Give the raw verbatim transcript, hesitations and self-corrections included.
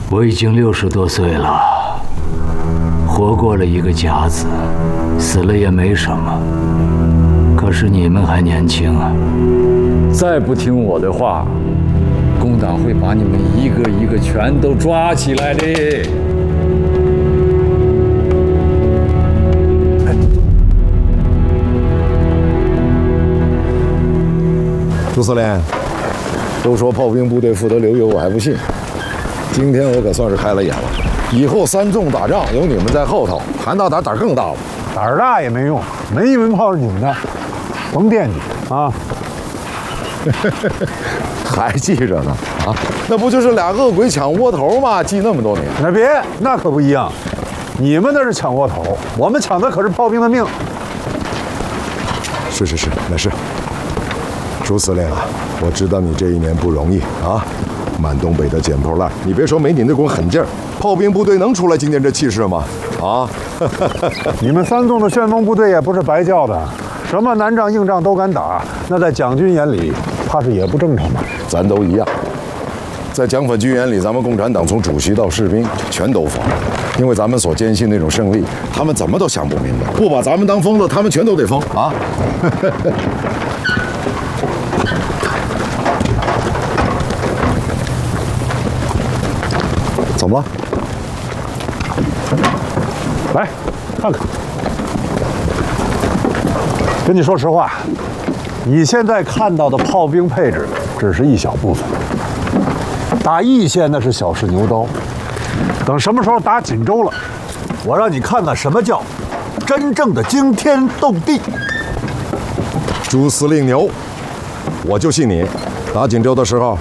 我已经六十多岁了，活过了一个甲子，死了也没什么。可是你们还年轻啊，再不听我的话，共党会把你们一个一个全都抓起来的。 朱司令，都说炮兵部队负责留油，我还不信。今天我可算是开了眼了，以后三纵打仗有你们在后头，韩大胆胆更大了。 胆儿大也没用，门一门炮是你们的，甭惦记啊！ 还记着呢啊？那不就是俩恶鬼抢窝头吗？记那么多年。 那别，那可不一样。你们那是抢窝头，我们抢的可是炮兵的命。 是是是，那是。朱司令啊，我知道你这一年不容易啊，满东北的捡破烂，你别说没你那股狠劲儿，炮兵部队能出来今天这气势吗？啊！ 你们三纵的旋风部队也不是白叫的，什么难仗硬仗都敢打，那在蒋军眼里，怕是也不正常吧？ 咱都一样，在蒋粉军眼里，咱们共产党从主席到士兵全都疯了，因为咱们所坚信那种胜利，他们怎么都想不明白，不把咱们当疯子，他们全都得疯啊！怎么了？ 来，看看。跟你说实话，你现在看到的炮兵配置只是一小部分。打义县那是小试牛刀，等什么时候打锦州了，我让你看看什么叫真正的惊天动地。 朱司令牛，我就信你。打锦州的时候，